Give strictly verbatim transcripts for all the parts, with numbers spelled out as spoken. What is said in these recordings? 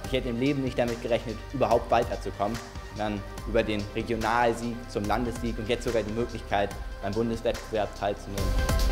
Ich hätte im Leben nicht damit gerechnet, überhaupt weiterzukommen. Und dann über den Regionalsieg zum Landessieg und jetzt sogar die Möglichkeit, beim Bundeswettbewerb teilzunehmen.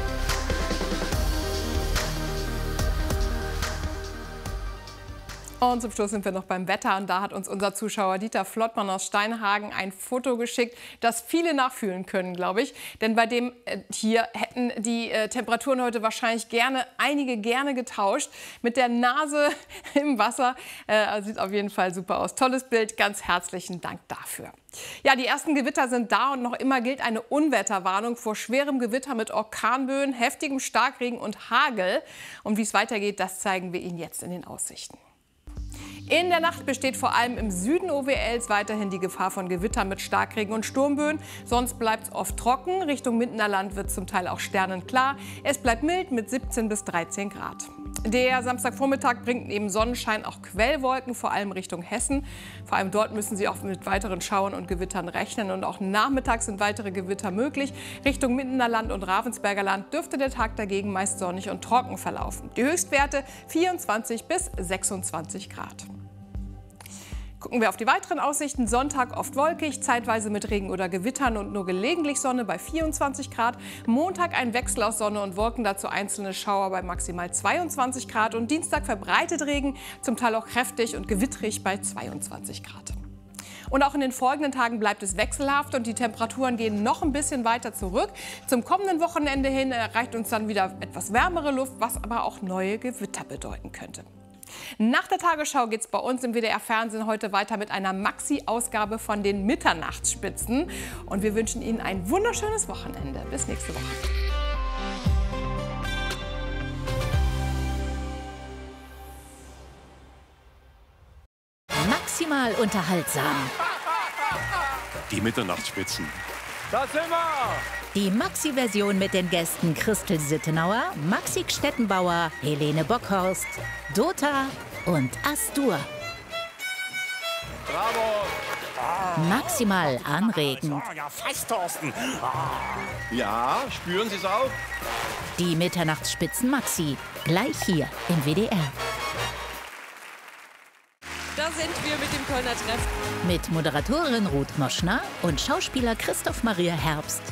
Und zum Schluss sind wir noch beim Wetter und da hat uns unser Zuschauer Dieter Flottmann aus Steinhagen ein Foto geschickt, das viele nachfühlen können, glaube ich. Denn bei dem äh, hier hätten die äh, Temperaturen heute wahrscheinlich gerne, einige gerne getauscht. Mit der Nase im Wasser, äh, sieht auf jeden Fall super aus. Tolles Bild, ganz herzlichen Dank dafür. Ja, die ersten Gewitter sind da und noch immer gilt eine Unwetterwarnung vor schwerem Gewitter mit Orkanböen, heftigem Starkregen und Hagel. Und wie es weitergeht, das zeigen wir Ihnen jetzt in den Aussichten. In der Nacht besteht vor allem im Süden O W Ls weiterhin die Gefahr von Gewittern mit Starkregen und Sturmböen. Sonst bleibt es oft trocken. Richtung Mindener Land wird zum Teil auch sternenklar. Es bleibt mild mit siebzehn bis dreizehn Grad. Der Samstagvormittag bringt neben Sonnenschein auch Quellwolken, vor allem Richtung Hessen. Vor allem dort müssen Sie auch mit weiteren Schauern und Gewittern rechnen. Und auch nachmittags sind weitere Gewitter möglich. Richtung Mindener Land und Ravensberger Land dürfte der Tag dagegen meist sonnig und trocken verlaufen. Die Höchstwerte vierundzwanzig bis sechsundzwanzig Grad. Gucken wir auf die weiteren Aussichten. Sonntag oft wolkig, zeitweise mit Regen oder Gewittern und nur gelegentlich Sonne bei vierundzwanzig Grad. Montag ein Wechsel aus Sonne und Wolken, dazu einzelne Schauer bei maximal zweiundzwanzig Grad. Und Dienstag verbreitet Regen, zum Teil auch kräftig und gewittrig bei zweiundzwanzig Grad. Und auch in den folgenden Tagen bleibt es wechselhaft und die Temperaturen gehen noch ein bisschen weiter zurück. Zum kommenden Wochenende hin erreicht uns dann wieder etwas wärmere Luft, was aber auch neue Gewitter bedeuten könnte. Nach der Tagesschau geht es bei uns im W D R-Fernsehen heute weiter mit einer Maxi-Ausgabe von den Mitternachtsspitzen. Und wir wünschen Ihnen ein wunderschönes Wochenende. Bis nächste Woche. Maximal unterhaltsam. Die Mitternachtsspitzen. Da sind wir! Die Maxi-Version mit den Gästen Christel Sittenauer, Maxi Stettenbauer, Helene Bockhorst, Dota und Astur. Bravo! Maximal anregend. Ja, fast, Thorsten. Ja, spüren Sie es auch? Die Mitternachtsspitzen Maxi, gleich hier im W D R. Da sind wir mit dem Kölner Treff. Mit Moderatorin Ruth Moschner und Schauspieler Christoph Maria Herbst.